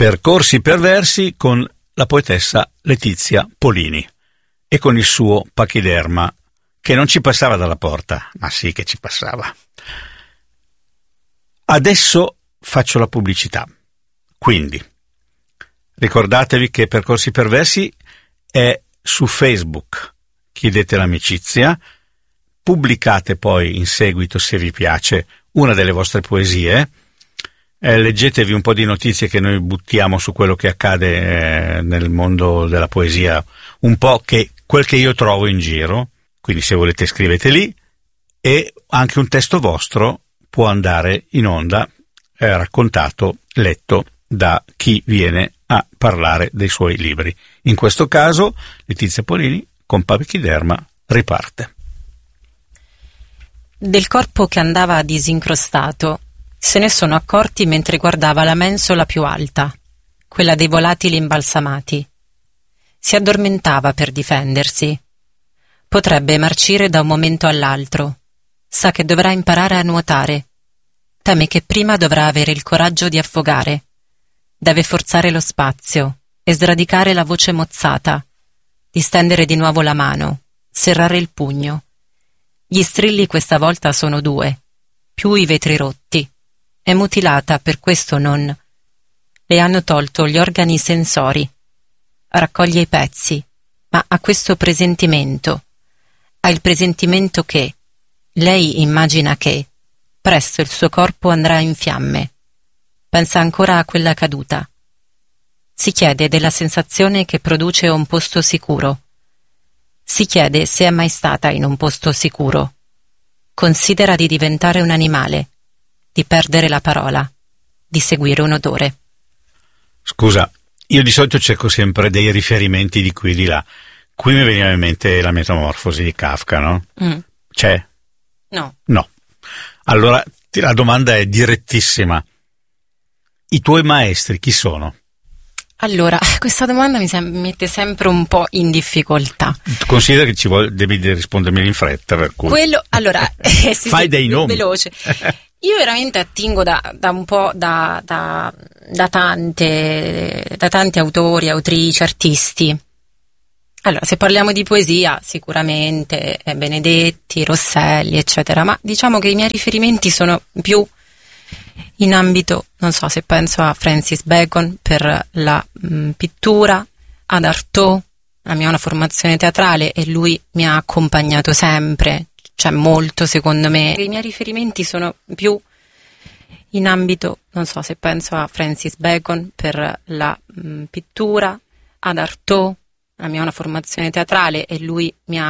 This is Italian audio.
Percorsi perversi con la poetessa Letizia Polini e con il suo pachiderma che non ci passava dalla porta, ma sì che ci passava. Adesso faccio la pubblicità. Quindi ricordatevi che Percorsi perversi è su Facebook, chiedete l'amicizia, pubblicate poi in seguito, se vi piace, una delle vostre poesie. Leggetevi un po' di notizie che noi buttiamo su quello che accade nel mondo della poesia, un po' quel che io trovo in giro, quindi se volete scrivete lì, e anche un testo vostro può andare in onda, raccontato, letto da chi viene a parlare dei suoi libri. In questo caso Letizia Polini con Pachiderma riparte. Del corpo che andava disincrostato se ne sono accorti mentre guardava la mensola più alta, quella dei volatili imbalsamati. Si addormentava per difendersi. Potrebbe marcire da un momento all'altro. Sa che dovrà imparare a nuotare. Teme che prima dovrà avere il coraggio di affogare. Deve forzare lo spazio e sradicare la voce mozzata, distendere di nuovo la mano, serrare il pugno. Gli strilli questa volta sono 2, più i vetri rotti. È mutilata, per questo non. Le hanno tolto gli organi sensori. Raccoglie i pezzi, ma ha questo presentimento. Ha il presentimento che, lei immagina che, presto il suo corpo andrà in fiamme. Pensa ancora a quella caduta. Si chiede della sensazione che produce un posto sicuro. Si chiede se è mai stata in un posto sicuro. Considera di diventare un animale, di perdere la parola, di seguire un odore. Scusa, io di solito cerco sempre dei riferimenti di qui e di là. Qui mi veniva in mente la Metamorfosi di Kafka, no? C'è? No. No. Allora, la domanda è direttissima. I tuoi maestri chi sono? Allora, questa domanda mi mette sempre un po' in difficoltà. Considera che devi rispondermi in fretta, per cui... Allora, fai dei nomi. Veloce. Io veramente attingo da un po' da tanti autori, autrici, artisti. Allora, se parliamo di poesia, sicuramente Benedetti, Rosselli, eccetera, ma diciamo che i miei riferimenti sono più in ambito, non so, se penso a Francis Bacon per la pittura, ad Artaud, la mia una formazione teatrale e lui mi ha accompagnato sempre, cioè molto secondo me. I miei riferimenti sono più in ambito, non so, se penso a Francis Bacon per la pittura, ad Artaud, la mia una formazione teatrale e lui mi ha